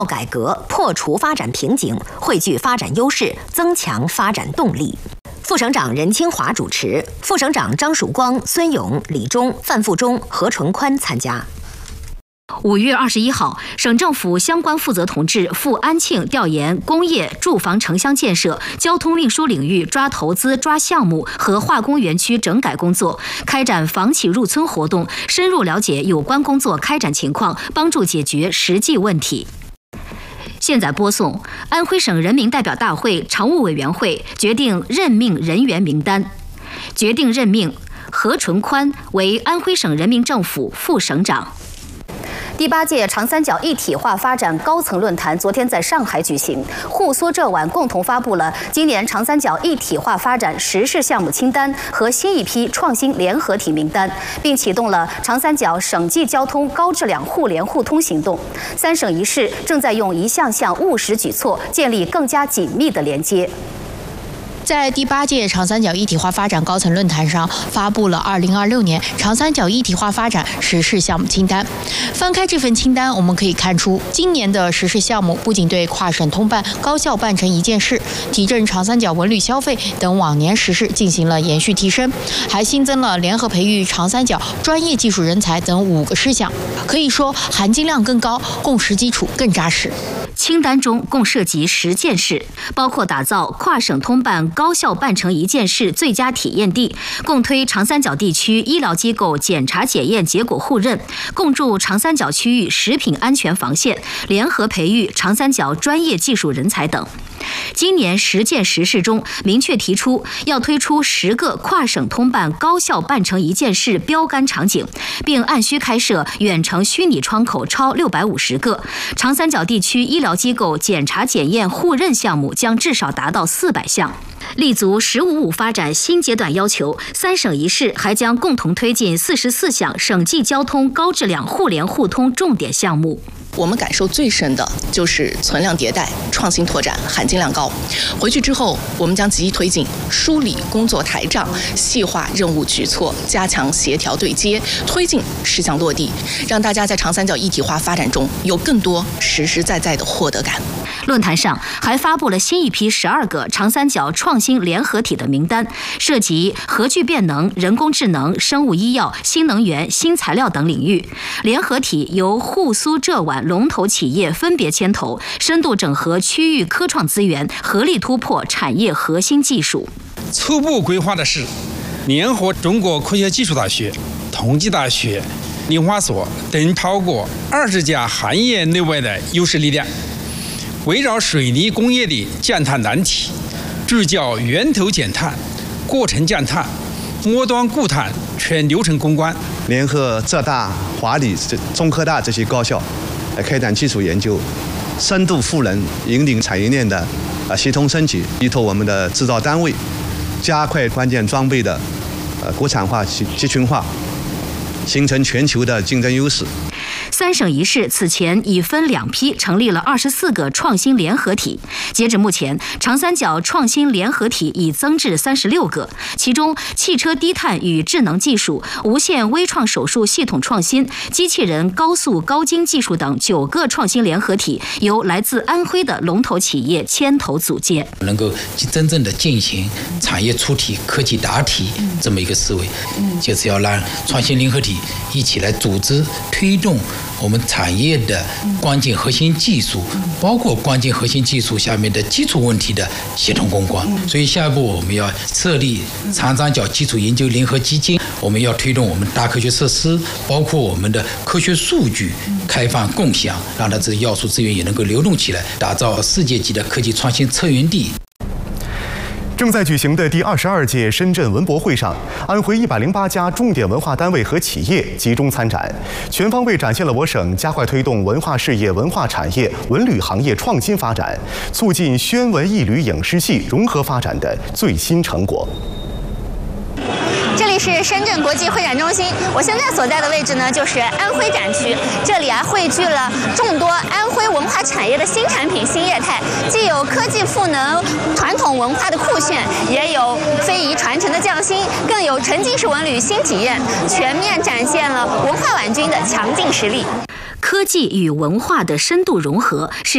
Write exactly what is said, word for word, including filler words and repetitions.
改革，破除发展瓶颈，汇聚发展优势，增强发展动力。副省长任清华主持，副省长张曙光、孙勇、李忠、范富忠、何纯宽参加。 五月二十一号，省政府相关负责同志赴安庆调研工业、住房、城乡建设、交通运输领域抓投资、抓项目和化工园区整改工作，开展房企入村活动，深入了解有关工作开展情况，帮助解决实际问题。现在播送安徽省人民代表大会常务委员会决定任命人员名单，决定任命何纯宽为安徽省人民政府副省长。 第八届长三角一体化发展高层论坛昨天在上海举行，沪苏浙皖共同发布了今年长三角一体化发展实施项目清单和新一批创新联合体名单，并启动了长三角省际交通高质量互联互通行动。三省一市正在用一项项务实举措建立更加紧密的连接。 在第八届长三角一体化发展高层论坛上，发布了二零二六年长三角一体化发展实施项目清单。翻开这份清单，我们可以看出，今年的实施项目不仅对跨省通办高效办成一件事、提振长三角文旅消费等往年实事进行了延续提升，还新增了联合培育长三角专业技术人才等五个事项，可以说含金量更高，共识基础更扎实。 清单中共涉及十件事，包括打造跨省通办高效办成一件事最佳体验地，共推长三角地区医疗机构检查检验结果互认，共筑长三角区域食品安全防线，联合培育长三角专业技术人才等。今年十件实事中，明确提出要推出十个跨省通办高效办成一件事标杆场景，并按需开设远程虚拟窗口超六百五十个。长三角地区医疗机构检查检验互认项目将至少达到四百项。立足“十五五”发展新阶段要求，三省一市还将共同推进四十四项省际交通高质量互联互通重点项目。 我们感受最深的就是存量迭代、创新拓展含金量高。回去之后，我们将积极推进梳理工作台账，细化任务举措，加强协调对接，推进事项落地，让大家在长三角一体化发展中有更多实实在在的获得感。 论坛上还发布了新一批十二个长三角创新联合体的名单，涉及核聚变能、人工智能、生物医药、新能源、新材料等领域。联合体由沪苏浙皖龙头企业分别牵头，深度整合区域科创资源，合力突破产业核心技术。 初步规划的是联合中国科学技术大学、同济大学、林华所等超过二十家行业内外的优势力量，围绕水泥工业的降碳难题，聚焦源头减碳、过程降碳、末端固碳全流程攻关， 联合浙大、华理、中科大这些高校来开展技术研究，深度赋能，引领产业链的啊协同升级，依托我们的制造单位，加快关键装备的呃国产化、集群化，形成全球的竞争优势。 三省一市此前已分两批成立了二十四个创新联合体，截至目前，长三角创新联合体已增至三十六个，其中汽车低碳与智能技术、无线微创手术系统创新、机器人高速高精技术等九个创新联合体由来自安徽的龙头企业牵头组建， 能够真正的进行产业出题、科技答题这么一个思维，就是要让创新联合体一起来组织推动我们产业的关键核心技术，包括关键核心技术下面的基础问题的协同攻关。所以下一步我们要设立长三角基础研究联合基金，我们要推动我们大科学设施，包括我们的科学数据开放共享，让它这要素资源也能够流动起来，打造世界级的科技创新策源地。 正在举行的第二十二届深圳文博会上，安徽一百零八家重点文化单位和企业集中参展，全方位展现了我省加快推动文化事业、文化产业、文旅行业创新发展，促进宣文艺旅影视系融合发展的最新成果。 这里是深圳国际会展中心，我现在所在的位置呢，就是安徽展区。这里啊，汇聚了众多安徽文化产业的新产品、新业态，既有科技赋能传统文化的酷炫，也有非遗传承的匠心，更有沉浸式文旅新体验，全面展现了文化晚军的强劲实力。 科技与文化的深度融合是